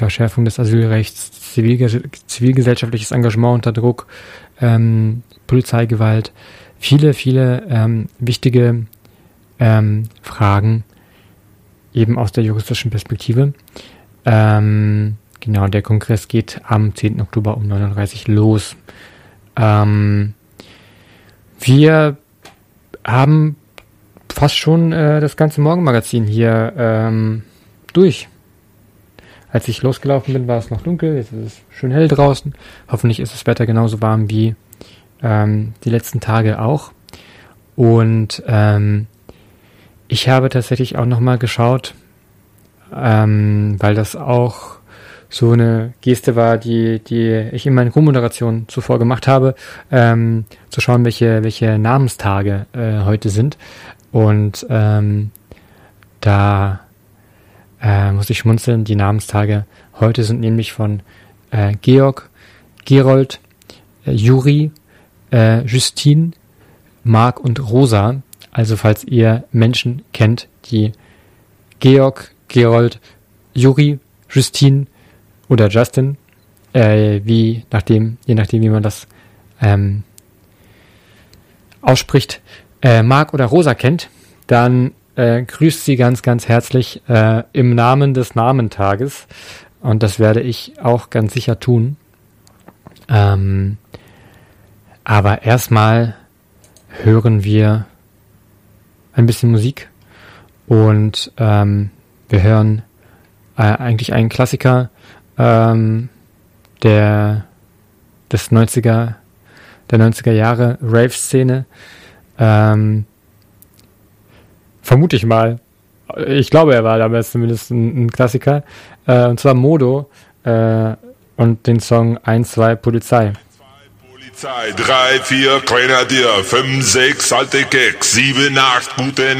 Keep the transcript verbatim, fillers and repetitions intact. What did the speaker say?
Verschärfung des Asylrechts, Zivilge- zivilgesellschaftliches Engagement unter Druck, ähm, Polizeigewalt, viele, viele ähm, wichtige ähm, Fragen, eben aus der juristischen Perspektive. Ähm, genau, der Kongress geht am zehnten Oktober um neun Uhr dreißig los. Ähm, wir haben fast schon äh, das ganze Morgenmagazin hier ähm, durch. Als ich losgelaufen bin, war es noch dunkel, jetzt ist es schön hell draußen. Hoffentlich ist das Wetter genauso warm wie ähm, die letzten Tage auch. Und ähm, ich habe tatsächlich auch nochmal geschaut, ähm, weil das auch so eine Geste war, die die ich in meinen Co-Moderationen zuvor gemacht habe, ähm, zu schauen, welche welche Namenstage äh, heute sind. Und ähm, da Äh, muss ich schmunzeln, die Namenstage heute sind nämlich von äh, Georg, Gerold, äh, Juri, äh, Justine, Marc und Rosa. Also falls ihr Menschen kennt, die Georg, Gerold, Juri, Justine oder Justin, äh, wie nachdem, je nachdem wie man das ähm, ausspricht, äh, Marc oder Rosa kennt, dann Äh, grüßt sie ganz, ganz herzlich äh, im Namen des Namentages. Und das werde ich auch ganz sicher tun. Ähm, aber erstmal hören wir ein bisschen Musik. Und ähm, wir hören äh, eigentlich einen Klassiker ähm, der des neunziger, der neunziger Jahre Rave-Szene. Ähm, Vermute ich mal. Ich glaube, er war damals zumindest ein, ein Klassiker. Äh, und zwar Modo äh, und den Song eins zwei Polizei. Polizei, drei vier Grenadier, fünf sechs alte Keks, sieben acht gute